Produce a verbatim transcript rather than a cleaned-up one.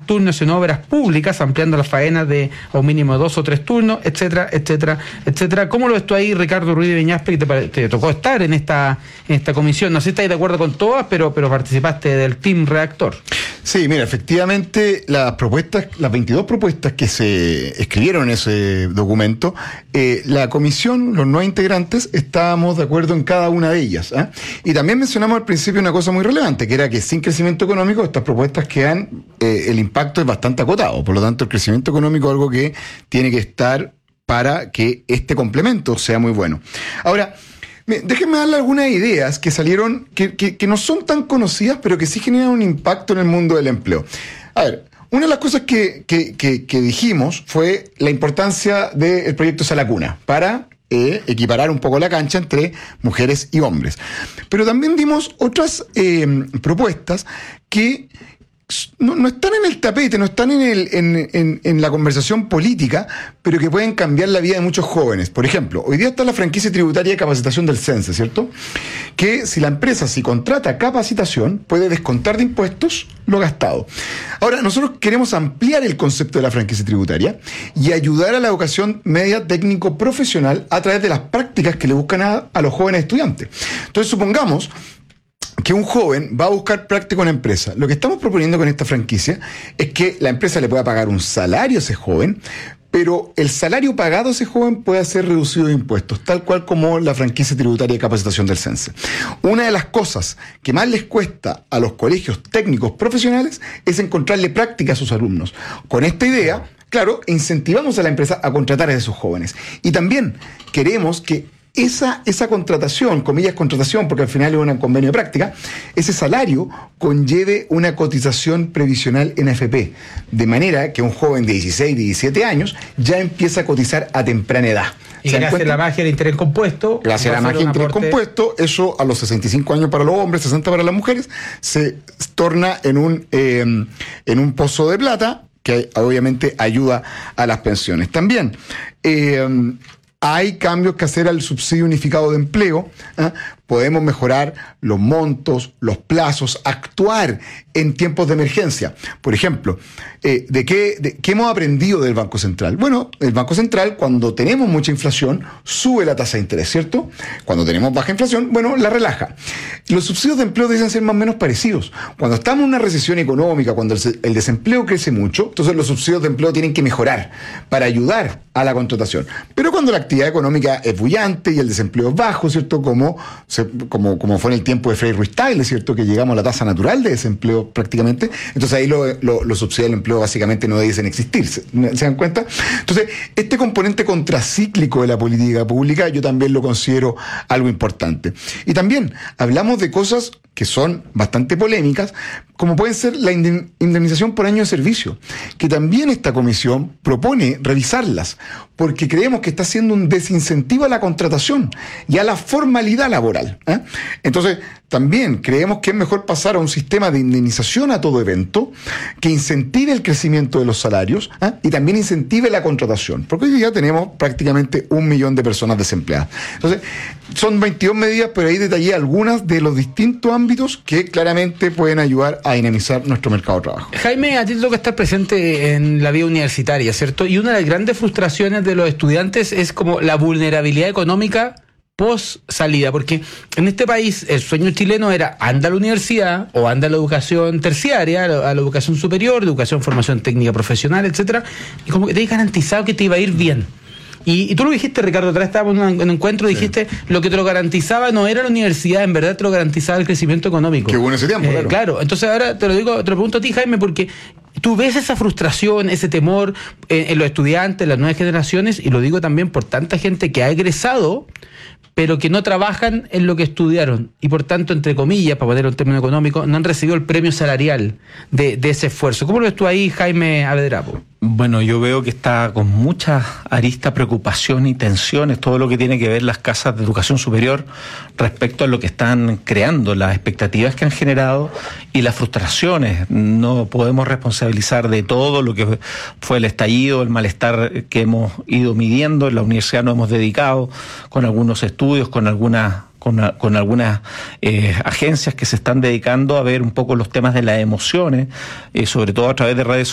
más turnos en obras públicas, ampliando las faenas de a un mínimo de dos o tres turnos, etcétera, etcétera, etcétera. ¿Cómo lo ves tú ahí, Ricardo Ruiz de Viñaspe, que te, te tocó estar en esta, en esta comisión? No sé si estás de acuerdo con todas, pero, pero participaste del team redactor. Sí, mira, efectivamente las propuestas, las veintidós propuestas que se escribieron en ese documento, eh, la comisión, los nueve integrantes, estábamos de acuerdo en cada una de ellas, ¿eh? Y también mencionamos al principio una cosa muy relevante, que era que sin crecimiento económico estas propuestas quedan, eh, el impacto es bastante acotado, por lo tanto el crecimiento económico es algo que tiene que estar para que este complemento sea muy bueno. Ahora, déjenme darle algunas ideas que salieron, que, que, que no son tan conocidas, pero que sí generan un impacto en el mundo del empleo. A ver, una de las cosas que, que, que, que dijimos fue la importancia del proyecto Sala Cuna para eh, equiparar un poco la cancha entre mujeres y hombres. Pero también dimos otras eh, propuestas que No, no están en el tapete, no están en, el, en, en, en la conversación política, pero que pueden cambiar la vida de muchos jóvenes. Por ejemplo, hoy día está la franquicia tributaria de capacitación del CENSE, ¿cierto? Que si la empresa, si contrata capacitación, puede descontar de impuestos lo gastado. Ahora, nosotros queremos ampliar el concepto de la franquicia tributaria y ayudar a la educación media técnico-profesional a través de las prácticas que le buscan a, a los jóvenes estudiantes. Entonces, supongamos que un joven va a buscar práctica en una empresa. Lo que estamos proponiendo con esta franquicia es que la empresa le pueda pagar un salario a ese joven, pero el salario pagado a ese joven pueda ser reducido de impuestos, tal cual como la franquicia tributaria de capacitación del CENSE. Una de las cosas que más les cuesta a los colegios técnicos profesionales es encontrarle práctica a sus alumnos. Con esta idea, claro, incentivamos a la empresa a contratar a esos jóvenes. Y también queremos que Esa, esa contratación, comillas contratación, porque al final es un convenio de práctica, ese salario conlleve una cotización previsional en A F P, de manera que un joven de dieciséis, diecisiete años ya empieza a cotizar a temprana edad. Y gracias a la magia del interés compuesto. Gracias a la magia del interés compuesto, eso a los sesenta y cinco años para los hombres, sesenta para las mujeres, se torna en un, eh, en un pozo de plata que obviamente ayuda a las pensiones. También, eh, hay cambios que hacer al subsidio unificado de empleo, ¿eh? Podemos mejorar los montos, los plazos, actuar en tiempos de emergencia. Por ejemplo, eh, ¿de qué, de, qué hemos aprendido del Banco Central? Bueno, el Banco Central, cuando tenemos mucha inflación, sube la tasa de interés, ¿cierto? Cuando tenemos baja inflación, bueno, la relaja. Los subsidios de empleo deben ser más o menos parecidos. Cuando estamos en una recesión económica, cuando el, el desempleo crece mucho, entonces los subsidios de empleo tienen que mejorar para ayudar a la contratación. Pero cuando la actividad económica es bullante y el desempleo es bajo, ¿cierto? Como Como, como fue en el tiempo de Frei Ruiz Tagle, ¿cierto? Que llegamos a la tasa natural de desempleo prácticamente. Entonces ahí los lo, lo subsidios del empleo básicamente no dicen existir. ¿Se, ¿Se dan cuenta? Entonces, este componente contracíclico de la política pública yo también lo considero algo importante. Y también hablamos de cosas que son bastante polémicas, como pueden ser la indemnización por año de servicio, que también esta comisión propone revisarlas, porque creemos que está haciendo un desincentivo a la contratación y a la formalidad laboral, ¿eh? Entonces, también creemos que es mejor pasar a un sistema de indemnización a todo evento que incentive el crecimiento de los salarios, ¿eh? Y también incentive la contratación, porque hoy día tenemos prácticamente un millón de personas desempleadas. Entonces, son veintidós medidas, pero ahí detallé algunas de los distintos ámbitos que claramente pueden ayudar a dinamizar nuestro mercado de trabajo. Jaime, a ti te toca estar presente en la vida universitaria, ¿cierto? Y una de las grandes frustraciones de los estudiantes es como la vulnerabilidad económica post salida, porque en este país el sueño chileno era anda a la universidad o anda a la educación terciaria, a la, a la educación superior, educación, formación técnica profesional, etcétera, y como que te habías garantizado que te iba a ir bien. Y, y tú lo dijiste, Ricardo, otra vez estábamos en un encuentro, dijiste, sí, lo que te lo garantizaba no era la universidad, en verdad te lo garantizaba el crecimiento económico. Qué bueno ese tiempo, eh, claro. Claro, entonces ahora te lo digo, te lo pregunto a ti, Jaime, porque tú ves esa frustración, ese temor en, en los estudiantes, en las nuevas generaciones, y lo digo también por tanta gente que ha egresado, pero que no trabajan en lo que estudiaron, y por tanto, entre comillas, para ponerlo en términos económicos, no han recibido el premio salarial de, de ese esfuerzo. ¿Cómo lo ves tú ahí, Jaime Avedrapo? Bueno, yo veo que está con mucha arista, preocupación y tensiones todo lo que tiene que ver las casas de educación superior respecto a lo que están creando, las expectativas que han generado y las frustraciones. No podemos responsabilizar de todo lo que fue el estallido, el malestar que hemos ido midiendo. En la universidad nos hemos dedicado con algunos estudios, con algunas con, con algunas eh, agencias que se están dedicando a ver un poco los temas de las emociones, eh, sobre todo a través de redes